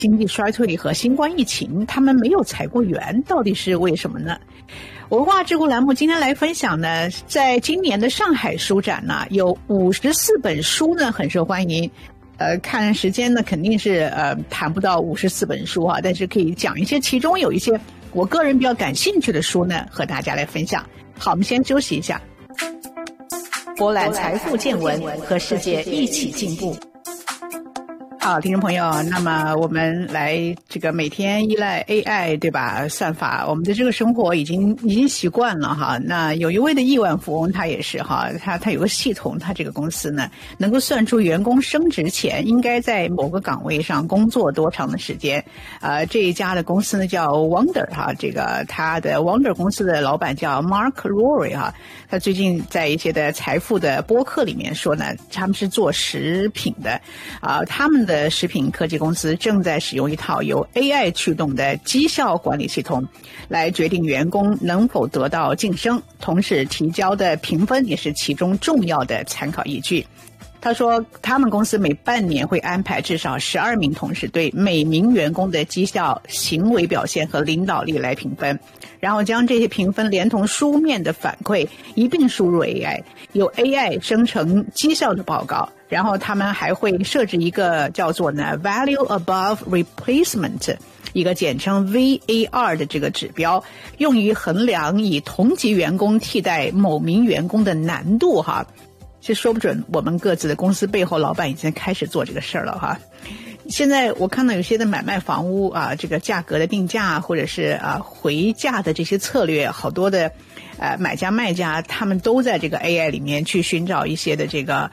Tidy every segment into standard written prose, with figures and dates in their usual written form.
经济衰退和新冠疫情，他们没有裁过员，到底是为什么呢？文化知乎栏目今天来分享呢，在今年的上海书展呢，有54本书呢很受欢迎。看时间呢，肯定是谈不到54本书啊，但是可以讲一些，其中有一些我个人比较感兴趣的书呢，和大家来分享。好，我们先休息一下。博览财富见闻，和世界一起进步。好，听众朋友，那么我们来这个每天依赖 AI 对吧？算法，我们的这个生活已经习惯了哈。那有一位的亿万富翁，他也是哈，他有个系统，他这个公司呢能够算出员工升职前应该在某个岗位上工作多长的时间。这一家的公司呢叫 Wonder 哈，这个他的 Wonder 公司的老板叫 Mark Rory 哈，他最近在一些的财富的播客里面说呢，他们是做食品的他们的食品科技公司正在使用一套由 AI 驱动的绩效管理系统来决定员工能否得到晋升，同时提交的评分也是其中重要的参考依据。他说他们公司每半年会安排至少12名同事对每名员工的绩效、行为表现和领导力来评分，然后将这些评分连同书面的反馈一并输入 AI， 由 AI 生成绩效的报告。然后他们还会设置一个叫做呢 Value Above Replacement， 一个简称 VAR 的这个指标，用于衡量以同级员工替代某名员工的难度哈。其实说不准我们各自的公司背后老板已经开始做这个事儿了哈。现在我看到有些的买卖房屋这个价格的定价或者是回价的这些策略，好多的买家卖家他们都在这个 AI 里面去寻找一些的这个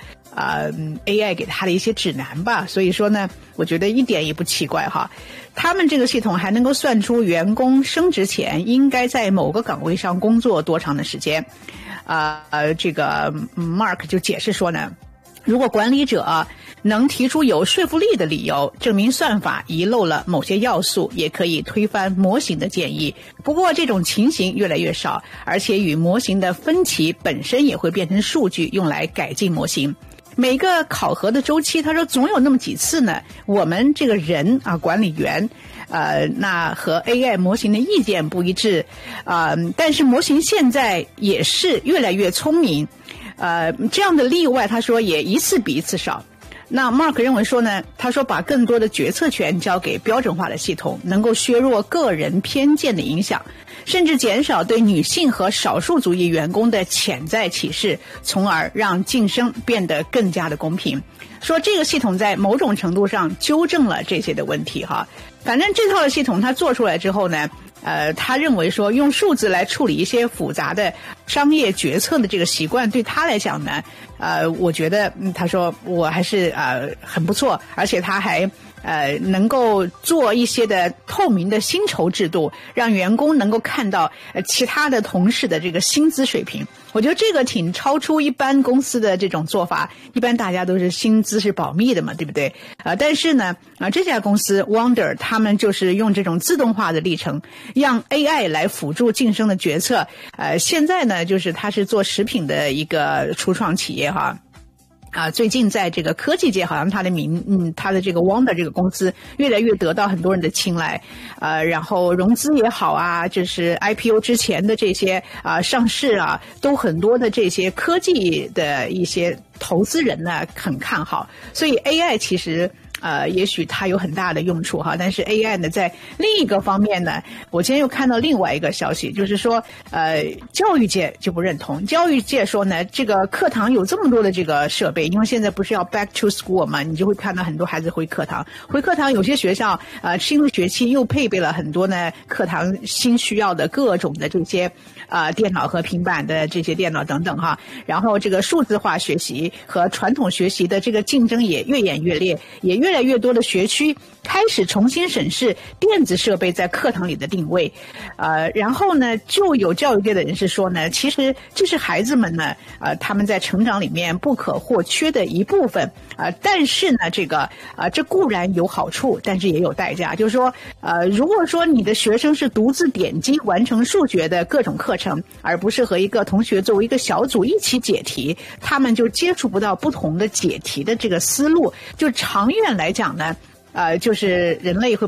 AI 给他的一些指南吧。所以说呢，我觉得一点也不奇怪哈。他们这个系统还能够算出员工升职前应该在某个岗位上工作多长的时间。这个 Mark 就解释说呢，如果管理者能提出有说服力的理由，证明算法遗漏了某些要素，也可以推翻模型的建议。不过这种情形越来越少，而且与模型的分歧本身也会变成数据，用来改进模型。每个考核的周期，他说总有那么几次呢，我们这个人管理员那和 AI 模型的意见不一致但是模型现在也是越来越聪明这样的例外他说也一次比一次少。那 Mark 认为说呢，他说把更多的决策权交给标准化的系统，能够削弱个人偏见的影响，甚至减少对女性和少数族裔员工的潜在歧视，从而让晋升变得更加的公平。说这个系统在某种程度上纠正了这些的问题哈。反正这套的系统它做出来之后呢，他认为说用数字来处理一些复杂的商业决策的这个习惯，对他来讲呢，我觉得他说我还是很不错，而且他还能够做一些的透明的薪酬制度，让员工能够看到其他的同事的这个薪资水平。我觉得这个挺超出一般公司的这种做法，一般大家都是薪资是保密的嘛，对不对？但是呢这家公司 Wonder 他们就是用这种自动化的历程，让 AI 来辅助晋升的决策。现在呢就是它是做食品的一个初创企业哈。最近在这个科技界，好像他的这个 Wonder 这个公司越来越得到很多人的青睐，然后融资也好就是 IPO 之前的这些上市都很多的这些科技的一些投资人呢很看好，所以 AI 其实也许它有很大的用处哈，但是 AI 呢，在另一个方面呢，我今天又看到另外一个消息，就是说，教育界就不认同。教育界说呢，这个课堂有这么多的这个设备，因为现在不是要 back to school 嘛，你就会看到很多孩子回课堂。回课堂有些学校新的学期又配备了很多呢课堂新需要的各种的这些电脑和平板的这些电脑等等哈。然后这个数字化学习和传统学习的这个竞争也越演越烈，也越来越多的学区开始重新审视电子设备在课堂里的定位。然后呢，就有教育界的人士说呢，其实这是孩子们呢他们在成长里面不可或缺的一部分。但是呢这固然有好处，但是也有代价。就是说如果说你的学生是独自点击完成数学的各种课程，而不是和一个同学作为一个小组一起解题，他们就接触不到不同的解题的这个思路。就长远来讲呢就是人类会